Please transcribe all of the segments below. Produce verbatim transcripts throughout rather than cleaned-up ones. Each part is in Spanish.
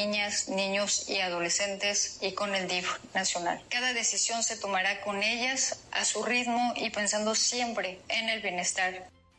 niñas, niños y adolescentes y con el D I F nacional. Cada decisión se tomará con ellas a su ritmo y pensando siempre en el bienestar.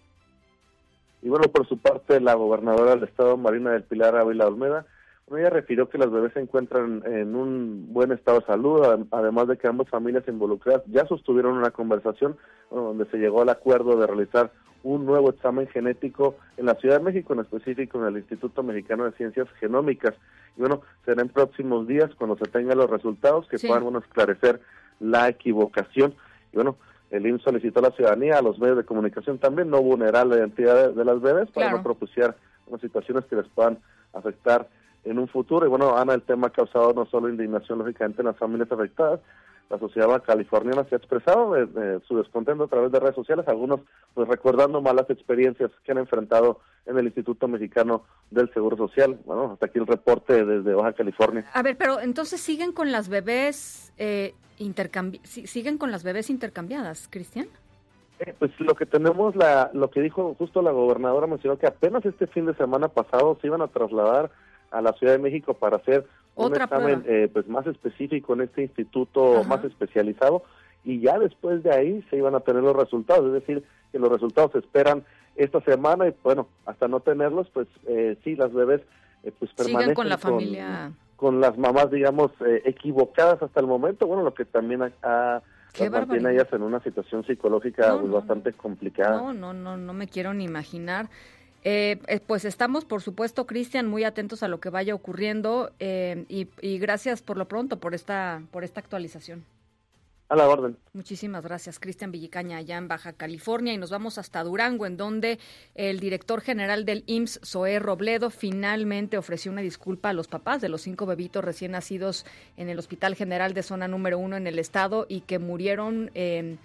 Y bueno, por su parte, la gobernadora del estado, Marina del Pilar Ávila Olmeda, bueno, ella refirió que las bebés se encuentran en un buen estado de salud, además de que ambas familias involucradas ya sostuvieron una conversación bueno, donde se llegó al acuerdo de realizar un nuevo examen genético en la Ciudad de México, en específico en el Instituto Mexicano de Ciencias Genómicas. Y bueno, será en próximos días cuando se tengan los resultados que sí. puedan bueno, esclarecer la equivocación. Y bueno, el I M S S solicitó a la ciudadanía, a los medios de comunicación también, no vulnerar la identidad de, de las bebés para claro. no propiciar unas situaciones que les puedan afectar en un futuro. Y bueno, Ana, el tema ha causado no solo indignación, lógicamente, en las familias afectadas. La sociedad californiana se ha expresado de, de su descontento a través de redes sociales, algunos pues recordando malas experiencias que han enfrentado en el Instituto Mexicano del Seguro Social. Bueno, hasta aquí el reporte desde Baja California. A ver, pero entonces siguen con las bebés eh, intercambi- siguen con las bebés intercambiadas, Cristian. Eh, pues lo que tenemos, la lo que dijo justo la gobernadora, mencionó que apenas este fin de semana pasado se iban a trasladar a la Ciudad de México para hacer un Otra examen eh, pues más específico en este instituto Ajá. más especializado, y ya después de ahí se iban a tener los resultados, es decir, que los resultados se esperan esta semana y bueno, hasta no tenerlos, pues eh, sí, las bebés eh, pues permanecen Siguen con la familia, con, con las mamás, digamos, eh, equivocadas hasta el momento, bueno, lo que también ha, ha las mantiene ellas en una situación psicológica no, pues, no, bastante complicada. No, no, no, no me quiero ni imaginar. Eh, pues estamos, por supuesto, Cristian, muy atentos a lo que vaya ocurriendo eh, y, y gracias por lo pronto por esta por esta actualización. A la orden. Muchísimas gracias, Cristian Villicaña, allá en Baja California, y nos vamos hasta Durango, en donde el director general del I M S S, Zoé Robledo, finalmente ofreció una disculpa a los papás de los cinco bebitos recién nacidos en el Hospital General de Zona Número Uno en el estado y que murieron. Eh,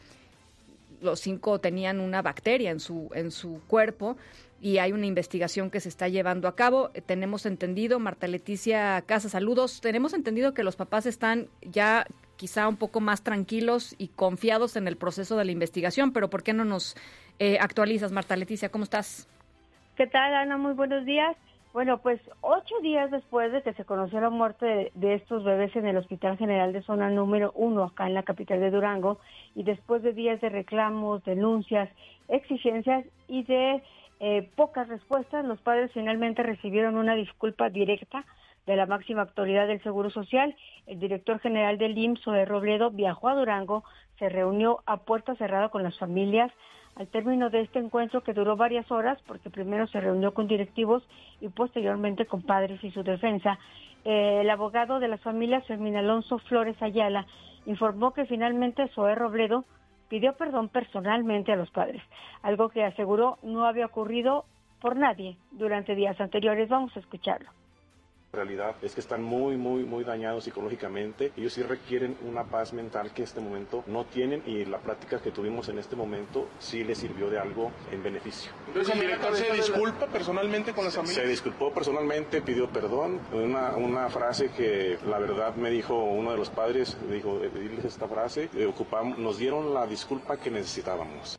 los cinco tenían una bacteria en su en su cuerpo. Y hay una investigación que se está llevando a cabo. Eh, tenemos entendido, Marta Leticia Casa, saludos, tenemos entendido que los papás están ya quizá un poco más tranquilos y confiados en el proceso de la investigación, pero ¿por qué no nos eh, actualizas, Marta Leticia? ¿Cómo estás? ¿Qué tal, Ana? Muy buenos días. Bueno, pues ocho días después de que se conoció la muerte de, de estos bebés en el Hospital General de Zona Número Uno, acá en la capital de Durango, y después de días de reclamos, denuncias, exigencias y de Eh, pocas respuestas, los padres finalmente recibieron una disculpa directa de la máxima autoridad del Seguro Social. El director general del I M S S, Zoé Robledo, viajó a Durango, se reunió a puerta cerrada con las familias. Al término de este encuentro, que duró varias horas, porque primero se reunió con directivos y posteriormente con padres y su defensa, eh, el abogado de las familias, Fermín Alonso Flores Ayala, informó que finalmente Zoé Robledo pidió perdón personalmente a los padres, algo que aseguró no había ocurrido por nadie durante días anteriores. Vamos a escucharlo. La realidad es que están muy, muy, muy dañados psicológicamente. Ellos sí requieren una paz mental que en este momento no tienen, y la plática que tuvimos en este momento sí les sirvió de algo en beneficio. Entonces, el director se disculpa personalmente con las familias. Se disculpó personalmente, pidió perdón. Una, una frase que la verdad me dijo uno de los padres, me dijo, diles esta frase, eh, ocupamos, nos dieron la disculpa que necesitábamos.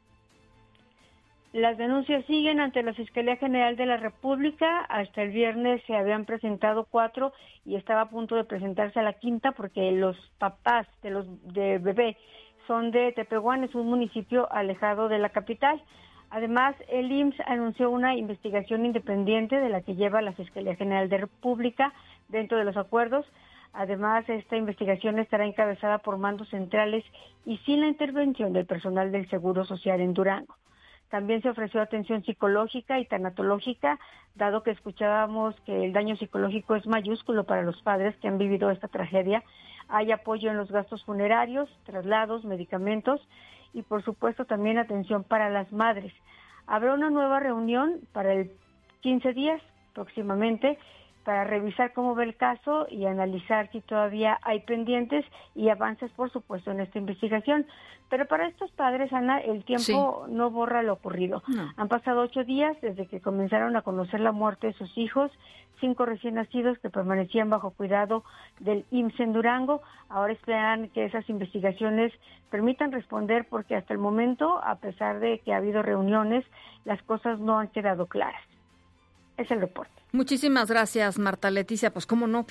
Las denuncias siguen ante la Fiscalía General de la República. Hasta el viernes se habían presentado cuatro y estaba a punto de presentarse a la quinta, porque los papás de los de bebé son de Tepehuán, es un municipio alejado de la capital. Además, el I M S S anunció una investigación independiente de la que lleva la Fiscalía General de la República dentro de los acuerdos. Además, esta investigación estará encabezada por mandos centrales y sin la intervención del personal del Seguro Social en Durango. También se ofreció atención psicológica y tanatológica, dado que escuchábamos que el daño psicológico es mayúsculo para los padres que han vivido esta tragedia. Hay apoyo en los gastos funerarios, traslados, medicamentos y, por supuesto, también atención para las madres. Habrá una nueva reunión para el quince días próximamente para revisar cómo va el caso y analizar si todavía hay pendientes y avances, por supuesto, en esta investigación. Pero para estos padres, Ana, el tiempo sí. no borra lo ocurrido. No. Han pasado ocho días desde que comenzaron a conocer la muerte de sus hijos, cinco recién nacidos que permanecían bajo cuidado del I M S S en Durango. Ahora esperan que esas investigaciones permitan responder, porque hasta el momento, a pesar de que ha habido reuniones, las cosas no han quedado claras. Es el reporte. Muchísimas gracias, Marta Leticia. Pues cómo no.